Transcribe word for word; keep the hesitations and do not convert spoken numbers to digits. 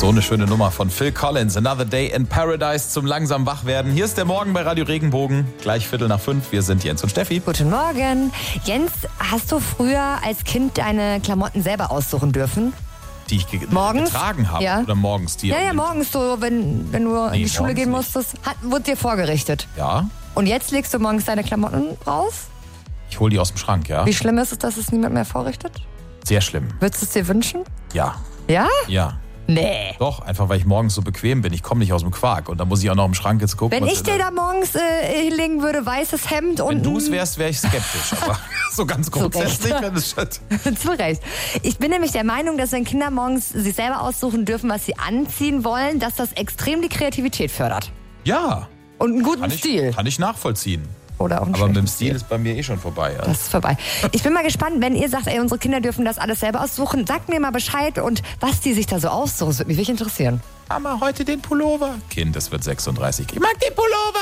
So eine schöne Nummer von Phil Collins. Another Day in Paradise zum langsam Wachwerden. Hier ist der Morgen bei Radio Regenbogen. Gleich Viertel nach fünf. Wir sind Jens und Steffi. Guten Morgen. Jens, hast du früher als Kind deine Klamotten selber aussuchen dürfen? Die ich ge- Morgens? getragen habe? Ja. Oder morgens? Die Ja, ja, morgens so, wenn, wenn du Nee, in die Schule morgens gehen nicht. musstest, hat, wurde dir vorgerichtet. Ja. Und jetzt legst du morgens deine Klamotten raus? Ich hole die aus dem Schrank, ja. Wie schlimm ist es, dass es niemand mehr vorrichtet? Sehr schlimm. Würdest du es dir wünschen? Ja. Ja? Ja. Nee. Doch, einfach weil ich morgens so bequem bin. Ich komme nicht aus dem Quark. Und da muss ich auch noch im Schrank jetzt gucken. Wenn was ich dir da morgens äh, hinlegen würde, weißes Hemd und... Wenn du es wärst, wäre ich skeptisch. Aber so ganz grundsätzlich, Recht. wenn es schon... Zu Recht. Ich bin nämlich der Meinung, dass wenn Kinder morgens sich selber aussuchen dürfen, was sie anziehen wollen, dass das extrem die Kreativität fördert. Ja. Und einen guten Kann ich, Stil. kann ich nachvollziehen. Oder auch einen Aber mit dem schlechten Stil ist bei mir eh schon vorbei. Ja. Das ist vorbei. Ich bin mal gespannt, wenn ihr sagt, ey, unsere Kinder dürfen das alles selber aussuchen. Sagt mir mal Bescheid und was die sich da so aussuchen. Das würde mich wirklich interessieren. Mama, heute den Pullover. Kind, es wird sechsunddreißig. Ich mag den Pullover.